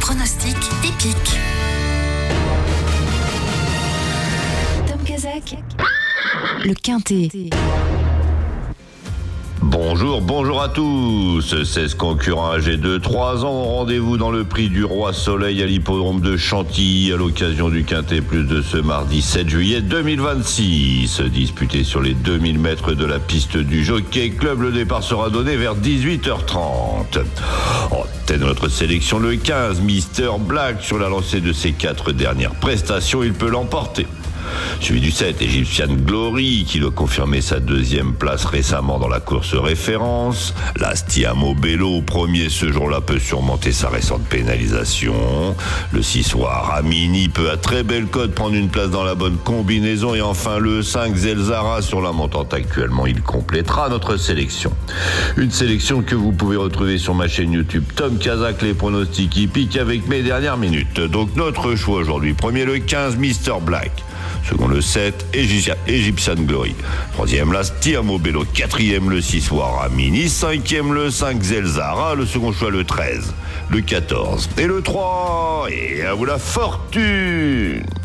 pronostic épique. Tom Kazak, le Quintet. Bonjour à tous. 16 concurrents âgés de 3 ans ont rendez-vous dans le prix du Roi Soleil à l'hippodrome de Chantilly à l'occasion du Quintet Plus de ce mardi 7 juillet 2026. Disputé sur les 2000 mètres de la piste du Jockey Club, le départ sera donné vers 18h30. En tête de notre sélection, le 15, Mr Black. Sur la lancée de ses 4 dernières prestations, il peut l'emporter. Suivi du 7, Egyptian Glory, qui doit confirmer sa 2e place récemment dans la course référence. La Stiamo Bello, premier ce jour-là, peut surmonter sa récente pénalisation. Le 6 Ramini peut à très belle cote prendre une place dans la bonne combinaison. Et enfin le 5 Zelzara, sur la montante actuellement, il complétera notre sélection. Une sélection que vous pouvez retrouver sur ma chaîne YouTube Tom Kazak, les pronostics hippiques avec mes dernières minutes. Donc notre choix aujourd'hui, premier le 15 Mr Black. Second le 7, Egyptian Glory. Troisième la Stiamo Bello. Quatrième le 6 Ramini. Cinquième le 5 Zelzara. Le second choix le 13. Le 14 et le 3. Et à vous la fortune!